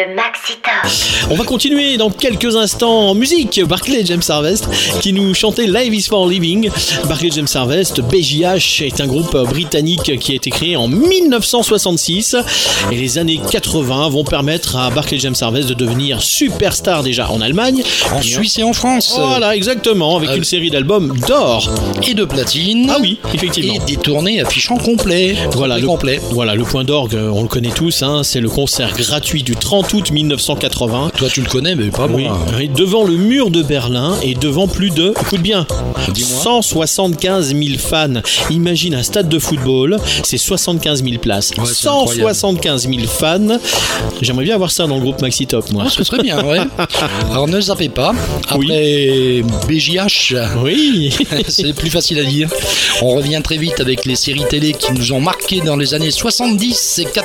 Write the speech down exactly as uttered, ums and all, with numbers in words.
Le Maxi Top. On va continuer dans quelques instants en musique. Barclay James Harvest qui nous chantait Life is for Living. Barclay James Harvest, B J H, est un groupe britannique qui a été créé en dix-neuf cent soixante-six. Et les années quatre-vingts vont permettre à Barclay James Harvest de devenir superstar déjà en Allemagne, en et Suisse et en France. Voilà, exactement, avec euh, une série d'albums d'or et de platine. Ah oui, effectivement. Et des tournées affichant complet. Voilà, le, complet. Voilà, le point d'orgue, on le connaît tous, hein, c'est le concert gratuit du trente août dix-neuf cent quatre-vingts. Toi, tu le connais, mais pas oui, moi. Oui, devant le mur de Berlin et devant plus de, écoute bien, cent soixante-quinze mille fans. Imagine un stade de football, c'est soixante-quinze mille places. Ouais, cent soixante-quinze mille fans. J'aimerais bien avoir ça dans le groupe Maxi Top, moi. Oh, ce serait bien, ouais. Alors ne zappez pas. Après oui. B J H, oui. c'est plus facile à dire. On revient très vite avec les séries télé qui nous ont marqué dans les années soixante-dix et quatre-vingts.